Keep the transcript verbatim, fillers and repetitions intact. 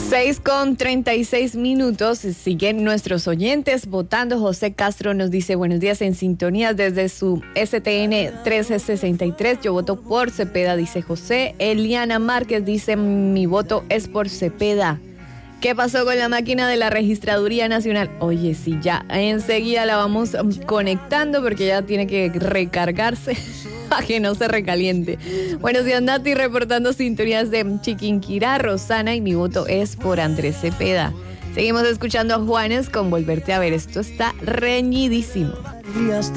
seis con treinta y seis minutos, siguen nuestros oyentes votando. José Castro nos dice buenos días en sintonía desde su S T N trece sesenta y tres. Yo voto por Cepeda, dice José. Eliana Márquez dice mi voto es por Cepeda. ¿Qué pasó con la máquina de la Registraduría Nacional? Oye, sí, ya enseguida la vamos conectando porque ya tiene que recargarse para que no se recaliente. Buenos días, Nati, reportando sintonías de Chiquinquirá, Rosana, y mi voto es por Andrés Cepeda. Seguimos escuchando a Juanes con Volverte a ver. Esto está reñidísimo.